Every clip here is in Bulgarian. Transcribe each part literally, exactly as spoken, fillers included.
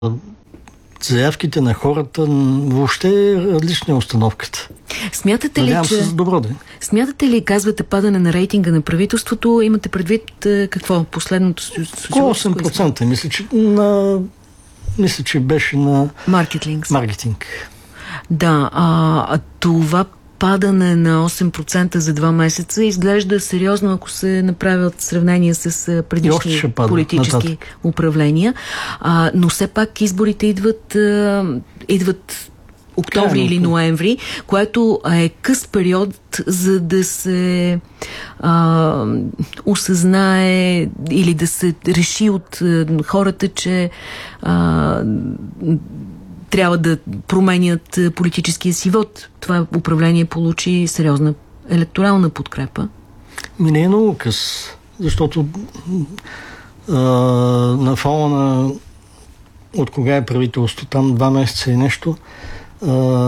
заявките на хората въобще е различна установката. Смятате ли, Надявам че... се за добро ден. Смятате ли, казвате, падане на рейтинга на правителството, имате предвид какво? Последното социологическо... осем процента, мисля, че на... мисля, че беше на... Маркетинг. Маркетинг. Да, а, а това падане на осем процента за два месеца изглежда сериозно, ако се направят сравнения с предишни политически нататък. управления. А, но все пак изборите идват, а, идват октомври Крайно. или ноември, което е къс период, за да се а, осъзнае или да се реши от а, хората, че а, трябва да променят политическия си вод. Това управление получи сериозна електорална подкрепа. Ми не е много къс, защото а, на фона на от кога е правителство, там два месеца и нещо, а,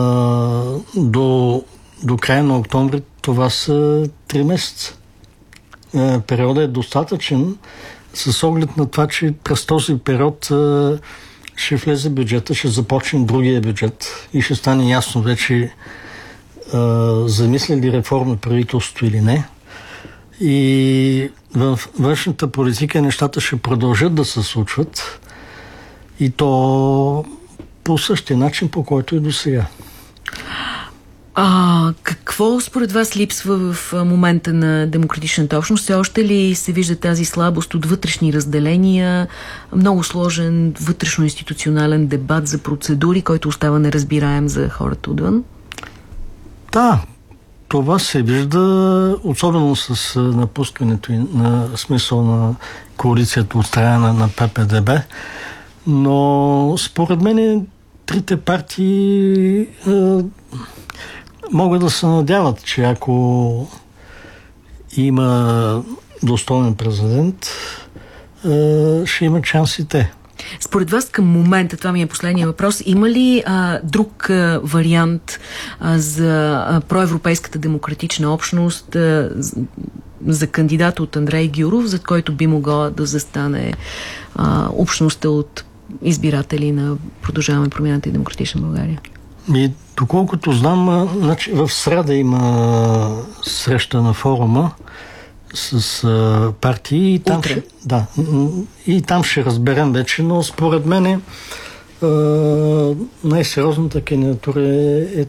до, до края на октомври това са три месеца. А, периодът е достатъчен с оглед на това, че през този период а, ще влезе бюджета, ще започне другия бюджет и ще стане ясно вече а, замисли ли реформа правителството или не. И в външната политика нещата ще продължат да се случват и то по същия начин, по който и до сега. А какво според вас липсва в момента на демократичната общност? Все още ли се вижда тази слабост от вътрешни разделения, много сложен вътрешно-институционален дебат за процедури, който остава неразбираем за хората отвън? Да, това се вижда особено с напускането на смисъл на коалицията от страна на П П Д Б, но според мен трите партии е, могат да се надяват, че ако има достоен президент, е, ще имат шансите. Според вас към момента, това ми е последния въпрос, има ли а, друг а, вариант а, за а, проевропейската демократична общност а, за кандидата от Андрей Гюров, за който би могла да застане а, общността от избиратели на Продължаваме промяната и Демократична България? И доколкото знам, значи, в среда има среща на форума с а, партии и там, ще, да, и там ще разберем вече, но според мен най-сериозната кандидатура е, е